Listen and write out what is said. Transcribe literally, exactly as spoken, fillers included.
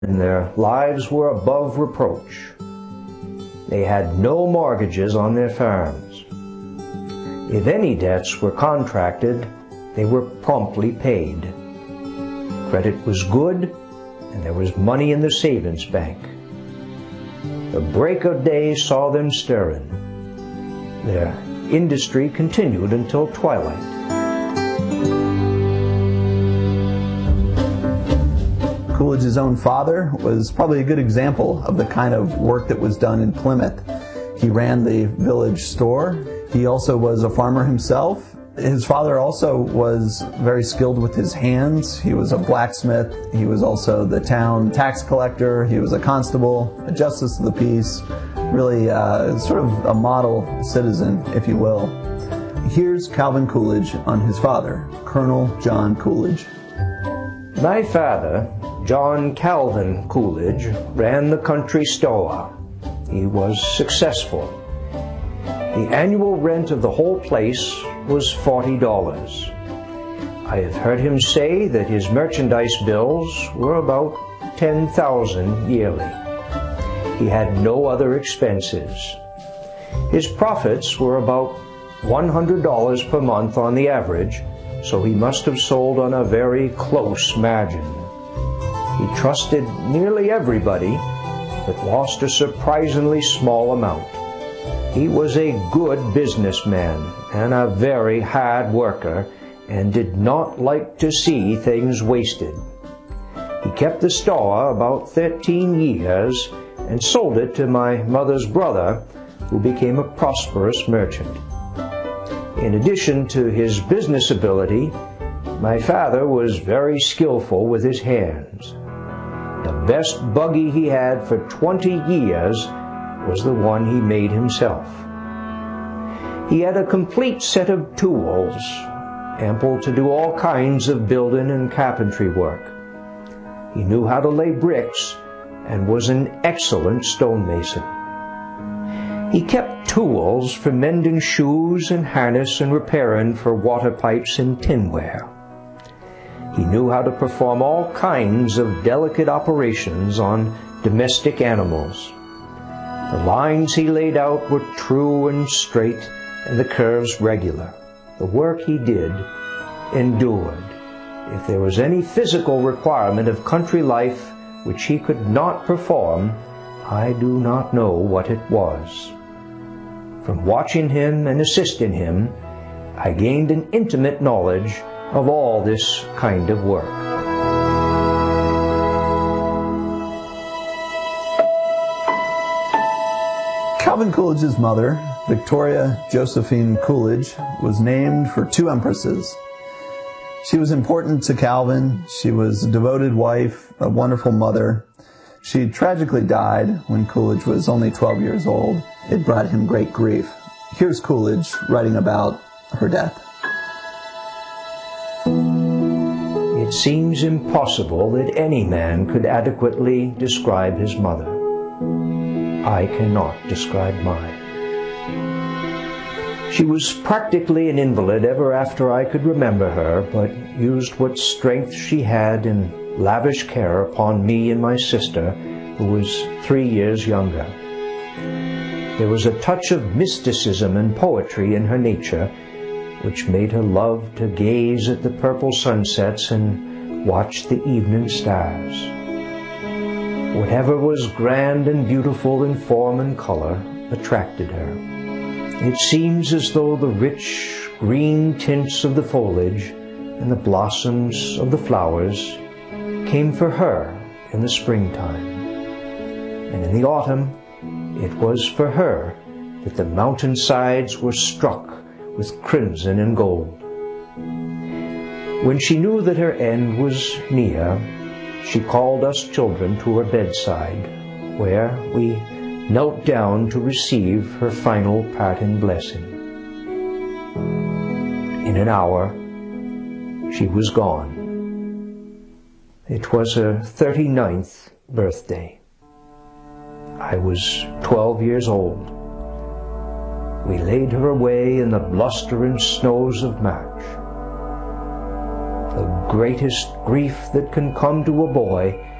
and their lives were above reproach. They had no mortgages on their farms. If any debts were contracted, they were promptly paid. Credit was good, and there was money in the savings bank. The break of day saw them stirring. Their industry continued until twilight. Coolidge's own father was probably a good example of the kind of work that was done in Plymouth. He ran the village store. He also was a farmer himself. His father also was very skilled with his hands. He was a blacksmith. He was also the town tax collector. He was a constable, a justice of the peace, really uh, sort of a model citizen, if you will. Here's Calvin Coolidge on his father, Colonel John Coolidge. My father, John Calvin Coolidge, ran the country store. He was successful. The annual rent of the whole place was forty dollars. I have heard him say that his merchandise bills were about ten thousand dollars yearly. He had no other expenses. His profits were about one hundred dollars per month on the average, so he must have sold on a very close margin. He trusted nearly everybody, but lost a surprisingly small amount. He was a good businessman and a very hard worker, and did not like to see things wasted. He kept the store about thirteen years and sold it to my mother's brother, who became a prosperous merchant. In addition to his business ability, my father was very skillful with his hands. The best buggy he had for twenty years was the one he made himself. He had a complete set of tools, ample to do all kinds of building and carpentry work. He knew how to lay bricks and was an excellent stonemason. He kept tools for mending shoes and harness and repairing for water pipes and tinware. He knew how to perform all kinds of delicate operations on domestic animals. The lines he laid out were true and straight, and the curves regular. The work he did endured. If there was any physical requirement of country life which he could not perform, I do not know what it was. From watching him and assisting him, I gained an intimate knowledge of all this kind of work. Calvin Coolidge's mother, Victoria Josephine Coolidge, was named for two empresses. She was important to Calvin. She was a devoted wife, a wonderful mother. She tragically died when Coolidge was only twelve years old. It brought him great grief. Here's Coolidge writing about her death. It seems impossible that any man could adequately describe his mother. I cannot describe mine. She was practically an invalid ever after I could remember her, but used what strength she had in lavish care upon me and my sister, who was three years younger. There was a touch of mysticism and poetry in her nature, which made her love to gaze at the purple sunsets and watch the evening stars. Whatever was grand and beautiful in form and color attracted her. It seems as though the rich green tints of the foliage and the blossoms of the flowers came for her in the springtime. And in the autumn, it was for her that the mountainsides were struck with crimson and gold. When she knew that her end was near, she called us children to her bedside, where we knelt down to receive her final parting blessing. In an hour, she was gone. It was her thirty-ninth birthday. I was twelve years old. We laid her away in the blustering snows of March. The greatest grief that can come to a boy